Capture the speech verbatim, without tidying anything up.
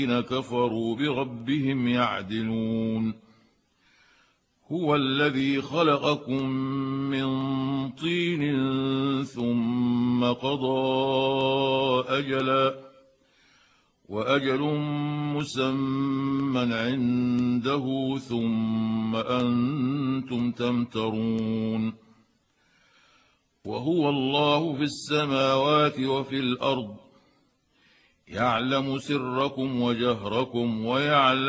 الذين كفروا بربهم يعدلون هو الذي خلقكم من طين ثم قضى أجلا وأجل مسمى عنده ثم أنتم تمترون وهو الله في السماوات وفي الأرض يعلم سركم وجهركم ويعلم